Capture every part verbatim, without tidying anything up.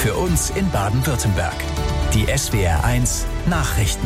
Für uns in Baden-Württemberg. Die S W R eins Nachrichten.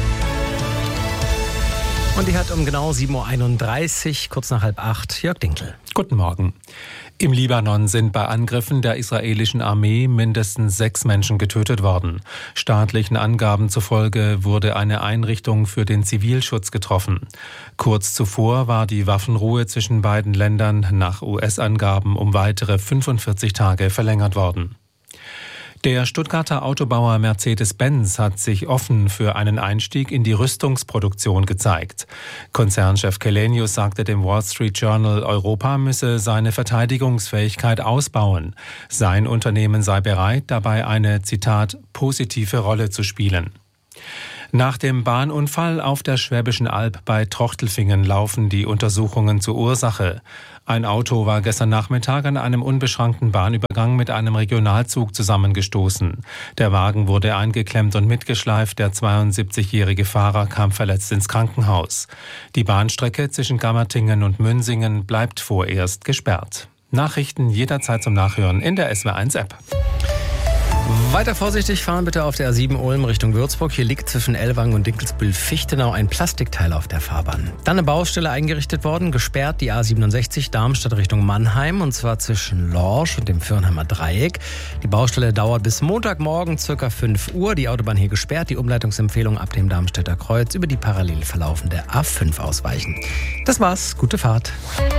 Und die hat um genau sieben Uhr einunddreißig, kurz nach halb acht, Jörg Dinkel. Guten Morgen. Im Libanon sind bei Angriffen der israelischen Armee mindestens sechs Menschen getötet worden. Staatlichen Angaben zufolge wurde eine Einrichtung für den Zivilschutz getroffen. Kurz zuvor war die Waffenruhe zwischen beiden Ländern nach U S-Angaben um weitere fünfundvierzig Tage verlängert worden. Der Stuttgarter Autobauer Mercedes-Benz hat sich offen für einen Einstieg in die Rüstungsproduktion gezeigt. Konzernchef Källenius sagte dem Wall Street Journal, Europa müsse seine Verteidigungsfähigkeit ausbauen. Sein Unternehmen sei bereit, dabei eine, Zitat, positive Rolle zu spielen. Nach dem Bahnunfall auf der Schwäbischen Alb bei Trochtelfingen laufen die Untersuchungen zur Ursache. Ein Auto war gestern Nachmittag an einem unbeschrankten Bahnübergang mit einem Regionalzug zusammengestoßen. Der Wagen wurde eingeklemmt und mitgeschleift. Der zweiundsiebzigjährige Fahrer kam verletzt ins Krankenhaus. Die Bahnstrecke zwischen Gammertingen und Münsingen bleibt vorerst gesperrt. Nachrichten jederzeit zum Nachhören in der S W R eins App. Weiter vorsichtig fahren bitte auf der A sieben Ulm Richtung Würzburg. Hier liegt zwischen Ellwangen und Dinkelsbühl-Fichtenau ein Plastikteil auf der Fahrbahn. Dann eine Baustelle eingerichtet worden, gesperrt die A siebenundsechzig Darmstadt Richtung Mannheim, und zwar zwischen Lorsch und dem Fürnheimer Dreieck. Die Baustelle dauert bis Montagmorgen ca. fünf Uhr. Die Autobahn hier gesperrt. Die Umleitungsempfehlung ab dem Darmstädter Kreuz über die parallel verlaufende A fünf ausweichen. Das war's. Gute Fahrt.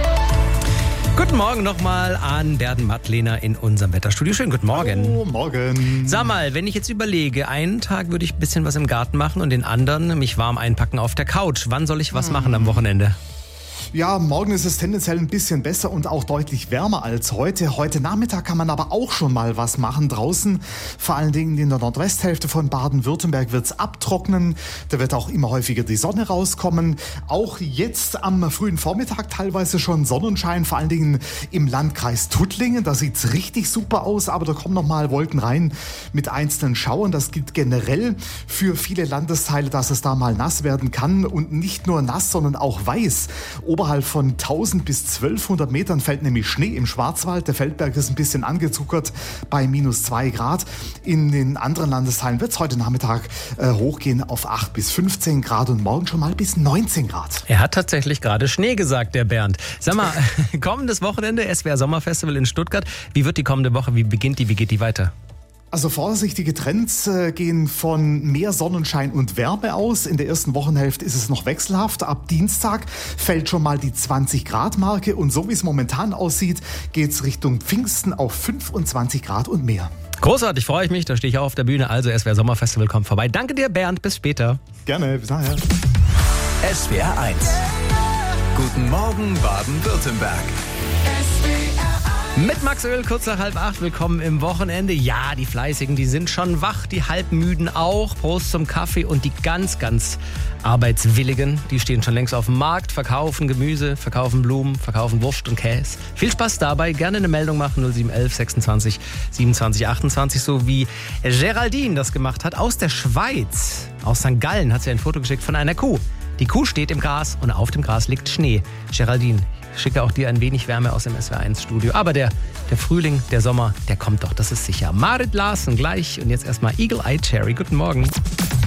Guten Morgen nochmal an Berden Mattlehner in unserem Wetterstudio. Schönen guten Morgen. Hallo, morgen. Sag mal, wenn ich jetzt überlege, einen Tag würde ich ein bisschen was im Garten machen und den anderen mich warm einpacken auf der Couch. Wann soll ich was machen am Wochenende? Ja, morgen ist es tendenziell ein bisschen besser und auch deutlich wärmer als heute. Heute Nachmittag kann man aber auch schon mal was machen draußen. Vor allen Dingen in der Nordwesthälfte von Baden-Württemberg wird es abtrocknen. Da wird auch immer häufiger die Sonne rauskommen. Auch jetzt am frühen Vormittag teilweise schon Sonnenschein, vor allen Dingen im Landkreis Tuttlingen. Da sieht es richtig super aus, aber da kommen noch mal Wolken rein mit einzelnen Schauern. Das gilt generell für viele Landesteile, dass es da mal nass werden kann. Und nicht nur nass, sondern auch weiß. Oberhalb von tausend bis zwölfhundert Metern fällt nämlich Schnee im Schwarzwald. Der Feldberg ist ein bisschen angezuckert bei minus zwei Grad. In den anderen Landesteilen wird es heute Nachmittag äh, hochgehen auf acht bis fünfzehn Grad und morgen schon mal bis neunzehn Grad. Er hat tatsächlich gerade Schnee gesagt, der Bernd. Sag mal, kommendes Wochenende, S W R Sommerfestival in Stuttgart. Wie wird die kommende Woche? Wie beginnt die? Wie geht die weiter? Also vorsichtige Trends äh, gehen von mehr Sonnenschein und Wärme aus. In der ersten Wochenhälfte ist es noch wechselhaft. Ab Dienstag fällt schon mal die zwanzig Grad Marke und so wie es momentan aussieht, geht es Richtung Pfingsten auf fünfundzwanzig Grad und mehr. Großartig, freue ich mich. Da stehe ich auch auf der Bühne. Also S W R Sommerfestival kommt vorbei. Danke dir, Bernd. Bis später. Gerne, bis nachher. S W R eins. Guten Morgen, Baden-Württemberg. Mit Max Öl, kurz nach halb acht, willkommen im Wochenende. Ja, die Fleißigen, die sind schon wach, die Halbmüden auch. Prost zum Kaffee. Und die ganz, ganz Arbeitswilligen, die stehen schon längst auf dem Markt, verkaufen Gemüse, verkaufen Blumen, verkaufen Wurst und Käse. Viel Spaß dabei, gerne eine Meldung machen, null sieben eins eins sechsundzwanzig siebenundzwanzig achtundzwanzig, so wie Geraldine das gemacht hat. Aus der Schweiz, aus Sankt Gallen, hat sie ein Foto geschickt von einer Kuh. Die Kuh steht im Gras und auf dem Gras liegt Schnee. Geraldine, ich schicke auch dir ein wenig Wärme aus dem S W R eins Studio. Aber der, der Frühling, der Sommer, der kommt doch, das ist sicher. Marit Larsen gleich und jetzt erstmal Eagle Eye Cherry. Guten Morgen.